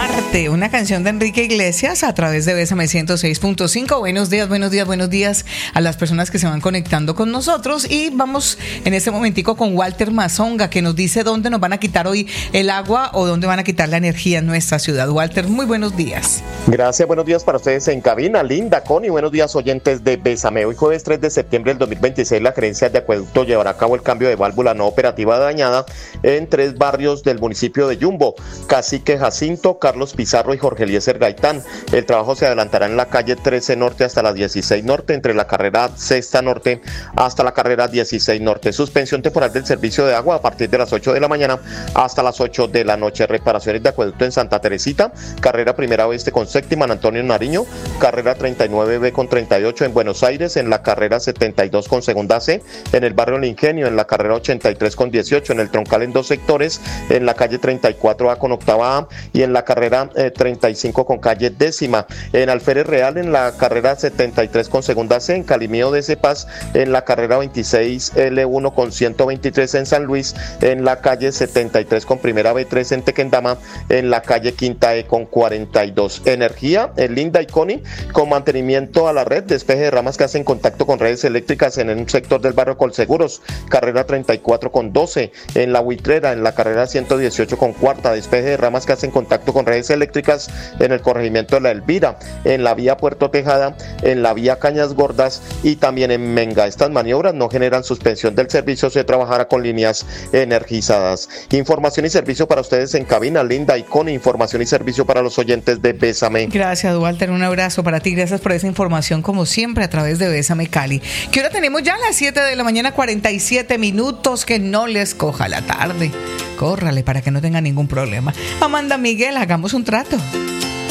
Amarte, una canción de Enrique Iglesias a través de Bésame 106.5. Buenos días, buenos días, buenos días a las personas que se van conectando con nosotros. Y vamos en este momentico con Walter Mazonga, que nos dice dónde nos van a quitar hoy el agua o dónde van a quitar la energía en nuestra ciudad. Walter, muy buenos días. Gracias, buenos días para ustedes en cabina. Linda, Connie, buenos días oyentes de Bésame. Hoy jueves 3 de septiembre del 2026, la gerencia de acueducto llevará a cabo el cambio de válvula no operativa dañada en 3 barrios del municipio de Yumbo: Cacique Jacinto, Carlos Pizarro y Jorge Eliezer Gaitán. El trabajo se adelantará en la calle 13 Norte hasta la 16 Norte, entre la carrera Sexta Norte hasta la carrera 16 Norte. Suspensión temporal del servicio de agua a partir de las 8 de la mañana hasta las 8 de la noche. Reparaciones de acueducto en Santa Teresita, carrera Primera Oeste con Séptima en Antonio Nariño, carrera 39B con 38 en Buenos Aires, en la carrera 72 con Segunda C, en el barrio El Ingenio, en la carrera 83 con 18, en el troncal en 2 sectores, en la calle 34A con Octava A y en la carrera 35 con calle Décima, en Alférez Real, en la carrera 73 con Segunda C, en Calimío de Cepaz, en la carrera 26 L1 con 123 en San Luis, en la calle 73 con Primera B3 en Tequendama, en la calle Quinta E con 42. Energía en Linda y Connie, con mantenimiento a la red, despeje de ramas que hacen contacto con redes eléctricas en un sector del barrio Colseguros, carrera 34 con 12, en la Huitrera, en la carrera 118 con cuarta, despeje de ramas que hacen contacto con redes eléctricas en el corregimiento de La Elvira, en la vía Puerto Tejada, en la vía Cañas Gordas y también en Menga. Estas maniobras no generan suspensión del servicio, se trabajará con líneas energizadas. Información y servicio para ustedes en cabina, Linda y Connie, información y servicio para los oyentes de Bésame. Gracias, Walter, un abrazo para ti, gracias por esa información como siempre a través de Bésame Cali. Que ahora tenemos ya las 7 de la mañana, 47 minutos, que no les coja la tarde. Córrale para que no tenga ningún problema. Amanda Miguel, hagamos un trato.